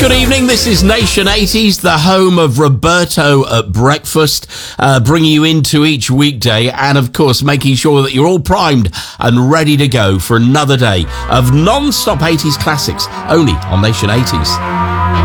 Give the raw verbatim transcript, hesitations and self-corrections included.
Good evening, this is Nation eighties, the home of Roberto at breakfast, uh, bringing you into each weekday and, of course, making sure that you're all primed and ready to go for another day of non-stop eighties classics, only on Nation eighties.